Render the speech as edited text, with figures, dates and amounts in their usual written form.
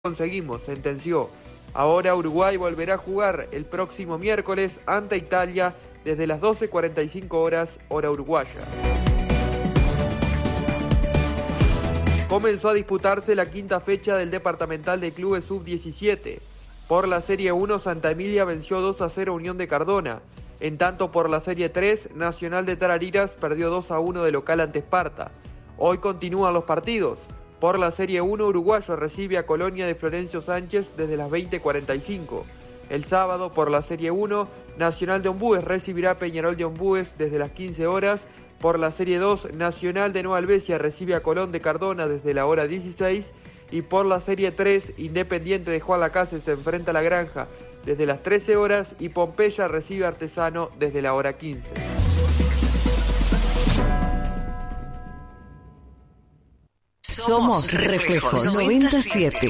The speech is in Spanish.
conseguimos, sentenció. Ahora Uruguay volverá a jugar el próximo miércoles ante Italia desde las 12:45 horas, hora uruguaya. Comenzó a disputarse la quinta fecha del Departamental de Clubes Sub-17. Por la Serie 1, Santa Emilia venció 2-0 Unión de Cardona. En tanto, por la Serie 3, Nacional de Tarariras perdió 2-1 de local ante Esparta. Hoy continúan los partidos. Por la Serie 1, Uruguayo recibe a Colonia de Florencio Sánchez desde las 20:45. El sábado, por la Serie 1, Nacional de Ombúes recibirá a Peñarol de Ombúes desde las 15 horas. Por la Serie 2, Nacional de Nueva Albesia recibe a Colón de Cardona desde la hora 16. Y por la Serie 3, Independiente de Juan Lacase se enfrenta a La Granja desde las 13 horas y Pompeya recibe a Artesano desde la hora 15. Somos Reflejos 97.